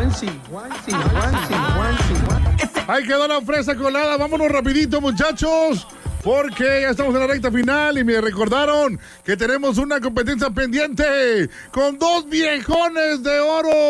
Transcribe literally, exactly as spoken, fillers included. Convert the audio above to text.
Juansi, Juansi, Juansi, Juansi, Juansi. Ahí quedó la fresa colada. Vámonos rapidito, muchachos, porque ya estamos en la recta final y me recordaron que tenemos una competencia pendiente con dos viejones de oro.